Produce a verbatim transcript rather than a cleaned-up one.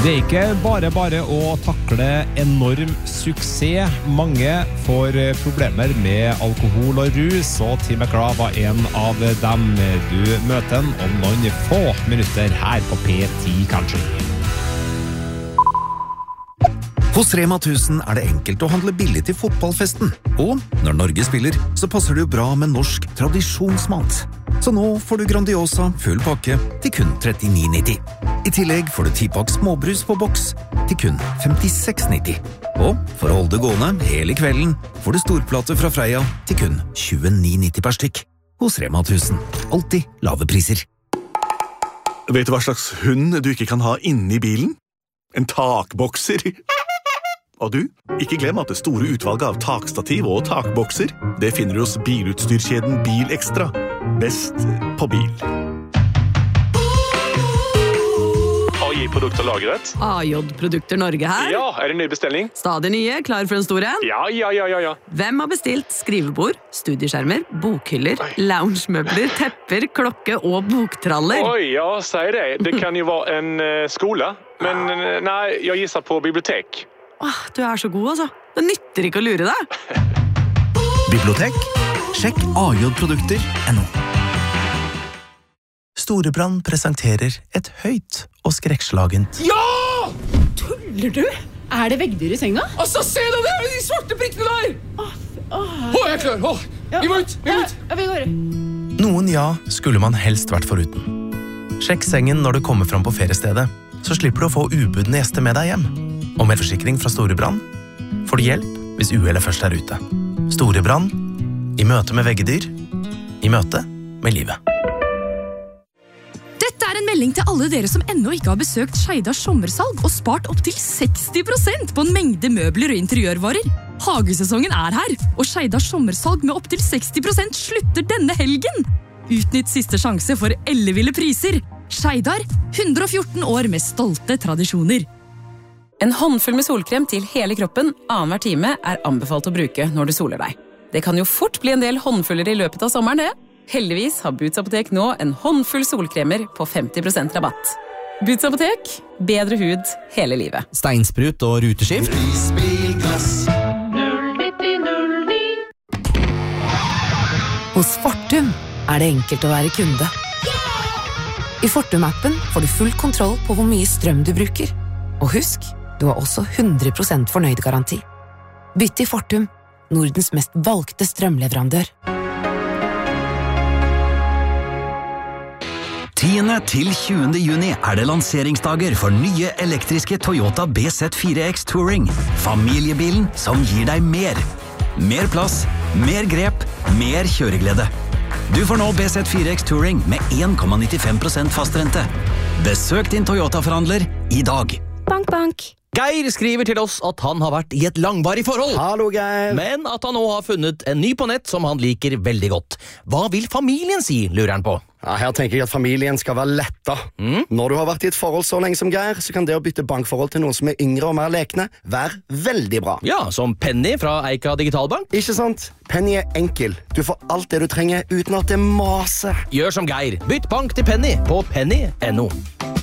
Det er ikke bare bare å takle enorm suksess. Mange får problemer med alkohol og rus, og Tim McGraw var en av dem. Du møter han om noen få minutter her på P ti, kanskje. Hos Rema tusen er det enkelt å handle billig til fotballfesten. Og når Norge spiller, så passer det jo bra med norsk tradisjonsmat. Så nå får du Grandiosa full pakke til kun trettini nitti. I tillegg får du ti-pakk småbrus på boks til kun femtiseks nitti. Og for å holde det gående hele kvelden får du storplate fra Freia til kun tjueni nitti per stykk. Hos Rema tusen. Alltid lave priser. Vet du hva slags hund du ikke kan ha inne i bilen? En takbokser. Og du, ikke glem at det store utvalget av takstativ og takbokser, det finner du hos bilutstyrkjeden Bil Extra. Best på bil. A J-produkter lagret. A J-produkter Norge her. Ja, er det ny bestilling? Stadig nye, klar for en stor en. Ja, ja, ja, ja, ja. Hvem har bestilt skrivebord, studieskjermer, bokhyller, loungemøbler, tepper, klokke og boktraller? Oi, ja, sier det. Det kan jo være en uh, skole, men uh, nei, jeg gisser på bibliotek. Åh, du er så god, altså. Det nytter ikke å lure deg. Bibliotek? Sjekk a j produkter punktum no. Storebrand presenterer et høyt og skrekkslagent. Ja! Tuller du? Er det veggdyr i senga? Altså, se da, det er de svarte prikkene der! Åh, åh. Åh, jeg er klar, åh. Ja. Vi må ut, vi må ut. Ja, vi går. Noen ja skulle man helst vært foruten. Sjekk sengen når du kommer fram på feriestedet, så slipper du å få ubudne gjester med deg hjem. Og med forsikring fra Storebrand får du hjelp hvis uhellet først er ute. Storebrand, i møte med veggedyr, i møte med livet. Dette er en melding til alle dere som ennå ikke har besøkt Skeidars sommersalg og spart opp til seksti prosent på en mengde møbler og interiørvarer. Hagesesongen er her, og Skeidars sommersalg med opp til seksti prosent slutter denne helgen. Utnytt siste sjanse for elleville priser. Skeidar, hundre og fjorten år med stolte tradisjoner. En håndfull med solkrem til hele kroppen annenhver time er anbefalt å bruke når du soler deg. Det kan jo fort bli en del håndfuller i løpet av sommeren, det. Heldigvis har Boots Apotek nå en håndfull solkremer på femti prosent rabatt. Boots Apotek, bedre hud hele livet. Steinsprut og ruteskift. Hos Fortum er det enkelt å være kunde. I Fortum-appen får du full kontroll på hvor mye strøm du bruker. Og husk, du har også hundre prosent fornøyd-garanti. Bytt til Fortum, Nordens mest valgte strømleverandør. tiende til tjuende juni er det lanseringsdager for nye elektriske Toyota B Z fire X Touring. Familiebilen som gir deg mer. Mer plass, mer grep, mer kjøreglede. Du får nå B Z fire X Touring med en komma nittifem prosent fastrente. Besøk din Toyota-forhandler i dag. Bank, bank. Geir skriver til oss at han har vært i et langvarig forhold. Hallo, Geir. Men at han nå har funnet en ny på nett som han liker veldig godt. Hva vil familien si, lurer han på? Ja, her tenker jeg at familien skal være letta. Mm? Når du har vært i et forhold så lenge som Geir, så kan det å bytte bankforhold til noen som er yngre og mer lekne være veldig bra. Ja, som Penny fra Eika Digitalbank. Ikke sant? Penny er enkel. Du får alt det du trenger uten at det maser. Gjør som Geir. Bytt bank til Penny på penny punktum no.